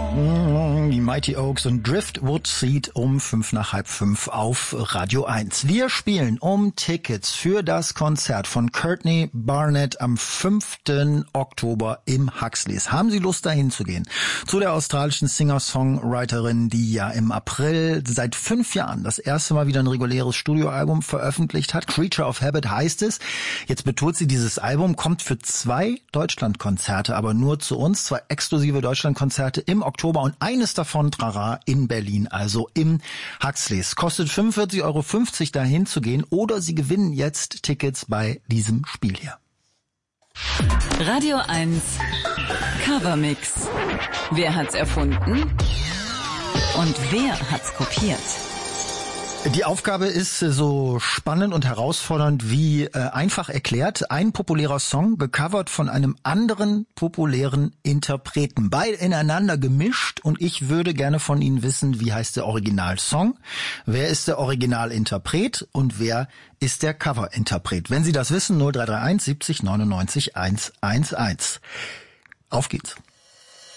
Die Mighty Oaks und Driftwood Seed um 5:05 auf Radio 1. Wir spielen um Tickets für das Konzert von Courtney Barnett am 5. Oktober im Huxleys. Haben Sie Lust, dahin zu gehen? Zu der australischen Singer-Songwriterin, die ja im April seit 5 Jahren das erste Mal wieder ein reguläres Studioalbum veröffentlicht hat. Creature of Habit heißt es. Jetzt betont sie, dieses Album kommt für 2 Deutschlandkonzerte, aber nur zu uns. 2 exklusive Deutschlandkonzerte im Oktober und eines davon, Trara, in Berlin, also im Huxleys. Kostet 45,50 € dahin zu gehen oder Sie gewinnen jetzt Tickets bei diesem Spiel hier. Radio 1 Covermix. Wer hat's erfunden? Und wer hat's kopiert? Die Aufgabe ist so spannend und herausfordernd wie einfach erklärt. Ein populärer Song, gecovert von einem anderen populären Interpreten. Beide ineinander gemischt und ich würde gerne von Ihnen wissen, wie heißt der Originalsong, wer ist der Originalinterpret und wer ist der Coverinterpret. Wenn Sie das wissen, 0331 70 99 111. Auf geht's.